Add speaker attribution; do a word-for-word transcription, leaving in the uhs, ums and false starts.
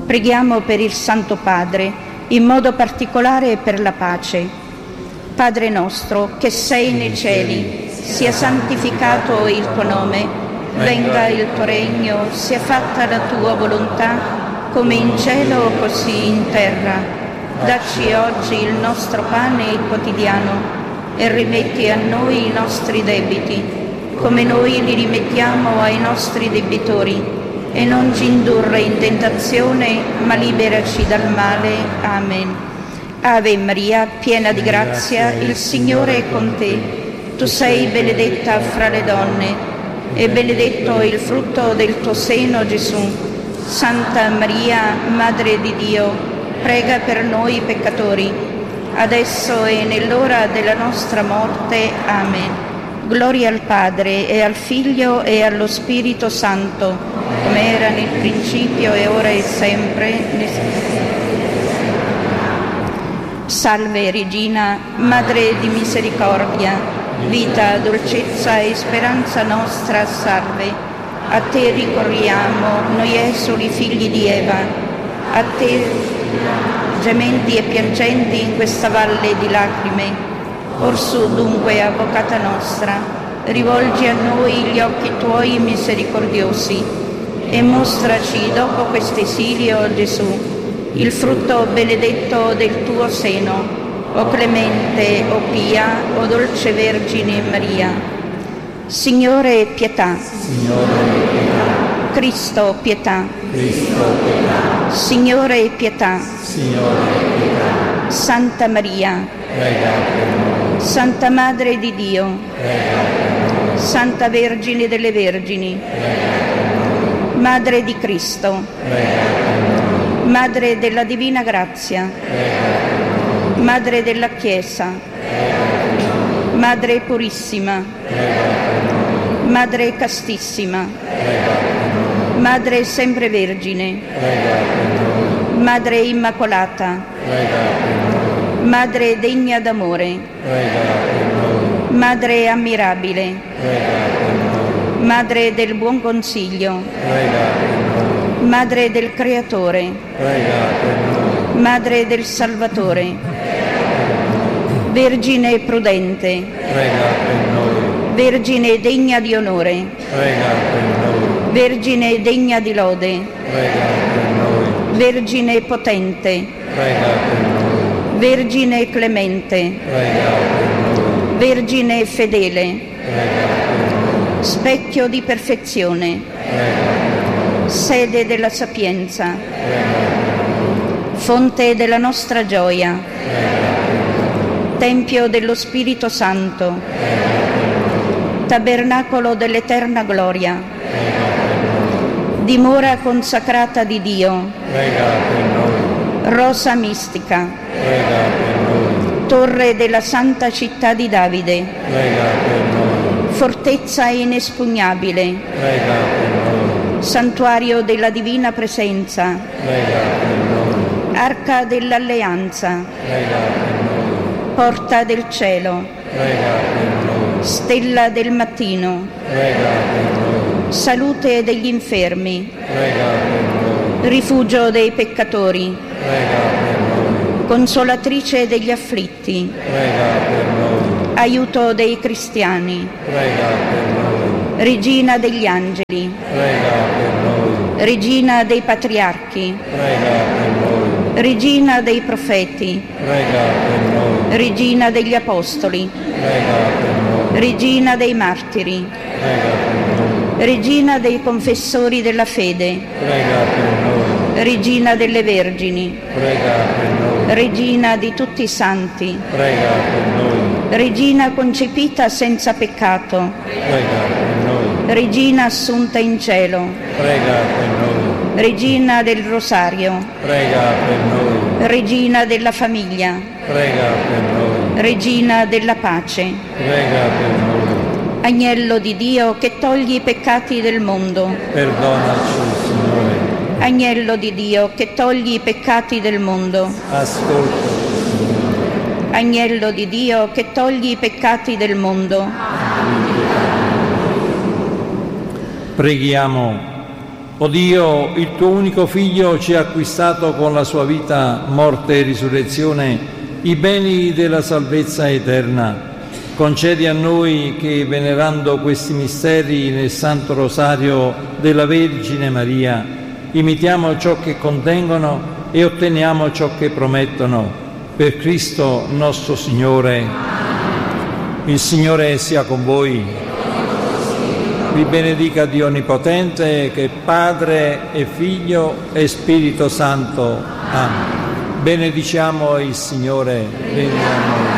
Speaker 1: Preghiamo per il Santo Padre, in modo particolare per la pace. Padre nostro, che sei nei cieli, sia santificato il tuo nome, venga il tuo regno, sia fatta la tua volontà, come in cielo così in terra. Dacci oggi il nostro pane quotidiano e rimetti a noi i nostri debiti, come noi li rimettiamo ai nostri debitori, e non ci indurre in tentazione, ma liberaci dal male. Amen. Ave Maria, piena di grazia, il Signore è con te. Tu sei benedetta fra le donne, e benedetto il frutto del tuo seno, Gesù. Santa Maria, Madre di Dio, prega per noi peccatori, adesso e nell'ora della nostra morte. Amen. Gloria al Padre, e al Figlio, e allo Spirito Santo, come era nel principio, e ora e sempre. Salve Regina, Madre di misericordia, vita, dolcezza e speranza nostra, salve. A te ricorriamo, noi esuli figli di Eva, a te gementi e piangenti in questa valle di lacrime. Orsù dunque, avvocata nostra, rivolgi a noi gli occhi tuoi misericordiosi e mostraci dopo questo esilio, Gesù, il frutto benedetto del tuo seno, o clemente, o pia, o dolce Vergine Maria. Signore, pietà. Signore, pietà. Cristo, pietà.
Speaker 2: Cristo, pietà.
Speaker 1: Signore, pietà.
Speaker 2: Signore, pietà.
Speaker 1: Santa Maria,
Speaker 2: prega per noi.
Speaker 1: Santa Madre di Dio,
Speaker 2: Prega per noi.
Speaker 1: Santa Vergine delle Vergini,
Speaker 2: Prega per noi.
Speaker 1: Madre di Cristo,
Speaker 2: Prega per noi.
Speaker 1: Madre della Divina Grazia,
Speaker 2: Prega per noi.
Speaker 1: Madre della Chiesa,
Speaker 2: Prega per noi.
Speaker 1: Madre purissima,
Speaker 2: Prega per noi.
Speaker 1: Madre castissima,
Speaker 2: Prega per noi.
Speaker 1: Madre sempre Vergine,
Speaker 2: Prega per noi.
Speaker 1: Madre immacolata,
Speaker 2: Prega per noi.
Speaker 1: Madre degna d'amore,
Speaker 2: Prega per noi.
Speaker 1: Madre ammirabile,
Speaker 2: Prega per noi.
Speaker 1: Madre del buon consiglio,
Speaker 2: Prega per noi.
Speaker 1: Madre del Creatore,
Speaker 2: Prega per noi.
Speaker 1: Madre del Salvatore, Vergine prudente,
Speaker 2: Prega per noi.
Speaker 1: Vergine degna di onore,
Speaker 2: Prega per noi.
Speaker 1: Vergine degna di lode,
Speaker 2: Prega per noi.
Speaker 1: Vergine potente,
Speaker 2: Prega per noi.
Speaker 1: Vergine clemente,
Speaker 2: Prega per noi.
Speaker 1: Vergine fedele,
Speaker 2: Prega per noi.
Speaker 1: specchio di perfezione,
Speaker 2: Prega per noi.
Speaker 1: sede della sapienza,
Speaker 2: Prega
Speaker 1: fonte della nostra gioia,
Speaker 2: per noi.
Speaker 1: Tempio dello Spirito Santo,
Speaker 2: Prega per noi.
Speaker 1: tabernacolo dell'eterna gloria,
Speaker 2: Prega per noi.
Speaker 1: dimora consacrata di Dio,
Speaker 2: Prega per noi.
Speaker 1: rosa mistica,
Speaker 2: Prega per noi.
Speaker 1: torre della santa città di Davide,
Speaker 2: Prega per noi.
Speaker 1: fortezza inespugnabile,
Speaker 2: Prega per noi.
Speaker 1: santuario della divina presenza,
Speaker 2: Prega per noi.
Speaker 1: arca dell'alleanza,
Speaker 2: Prega per noi.
Speaker 1: porta del cielo,
Speaker 2: Prega per noi.
Speaker 1: stella del mattino,
Speaker 2: Prega per noi.
Speaker 1: salute degli infermi,
Speaker 2: Prega per noi.
Speaker 1: rifugio dei peccatori,
Speaker 2: Prega per noi.
Speaker 1: consolatrice degli afflitti,
Speaker 2: Prega per noi.
Speaker 1: aiuto dei cristiani,
Speaker 2: Prega per noi.
Speaker 1: regina degli angeli,
Speaker 2: Prega per noi.
Speaker 1: regina dei patriarchi,
Speaker 2: Prega per noi.
Speaker 1: regina dei profeti,
Speaker 2: Prega per noi.
Speaker 1: regina degli apostoli,
Speaker 2: Prega per noi.
Speaker 1: regina dei martiri,
Speaker 2: Prega per noi.
Speaker 1: regina dei confessori della fede,
Speaker 2: Prega per noi.
Speaker 1: regina delle vergini,
Speaker 2: Prega per noi.
Speaker 1: regina di tutti i santi,
Speaker 2: Prega per noi.
Speaker 1: regina concepita senza peccato,
Speaker 2: Prega per noi.
Speaker 1: regina assunta in cielo,
Speaker 2: Prega per noi.
Speaker 1: regina del rosario,
Speaker 2: Prega per noi.
Speaker 1: regina della famiglia,
Speaker 2: Prega per noi.
Speaker 1: regina della pace,
Speaker 2: Prega per noi.
Speaker 1: agnello di Dio che togli i peccati del mondo,
Speaker 2: Perdonaci, Signore.
Speaker 1: agnello di Dio che togli i peccati del mondo,
Speaker 2: Ascoltaci, Signore.
Speaker 1: agnello di Dio che togli i peccati del mondo.
Speaker 2: Preghiamo O Dio, il tuo unico Figlio ci ha acquistato con la sua vita, morte e risurrezione i beni della salvezza eterna. Concedi a noi che, venerando questi misteri nel Santo Rosario della Vergine Maria, imitiamo ciò che contengono e otteniamo ciò che promettono. Per Cristo nostro Signore. Il Signore sia con voi. Vi benedica Dio Onnipotente, che è Padre e Figlio e Spirito Santo. Amen. Benediciamo il Signore. Venga a noi.